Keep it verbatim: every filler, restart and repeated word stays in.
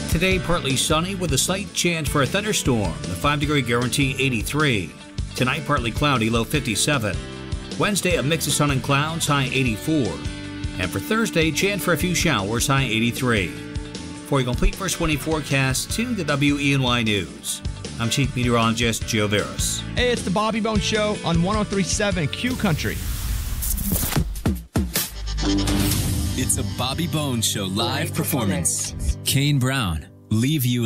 Today, partly sunny with a slight chance for a thunderstorm. The five degree guarantee eighty-three. Tonight, partly cloudy, low fifty-seven. Wednesday, a mix of sun and clouds, high eighty-four. And for Thursday, chance for a few showers, high eighty-three. For a complete first twenty forecast, tune to W E N Y News. I'm Chief Meteorologist Joe Veras. Hey, it's the Bobby Bones Show on one oh three point seven Q Country. It's a Bobby Bones Show live performance. Kane Brown, Leave You